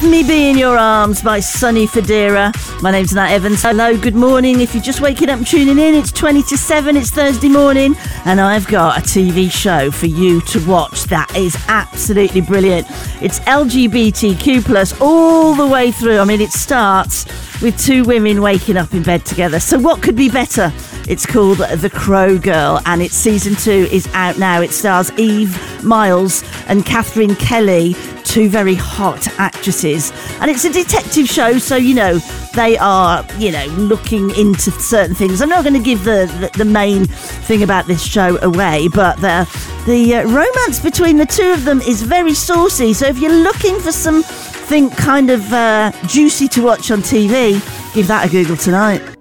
Me Be in Your Arms by Sonny Fodera. My name's Nat Evans. Hello, good morning. If you're just waking up and tuning in, it's 20 to 7, it's Thursday morning, and I've got a TV show for you to watch that is absolutely brilliant. It's LGBTQ+ all the way through. I mean, it starts with two women waking up in bed together. So what could be better? It's called The Crow Girl, and its season 2 is out now. It stars Eve Miles and Catherine Kelly, two very hot actresses. And it's a detective show, so, they are, looking into certain things. I'm not going to give the main thing about this show away, but the romance between the two of them is very saucy. So if you're looking for something kind of juicy to watch on TV, give that a Google tonight.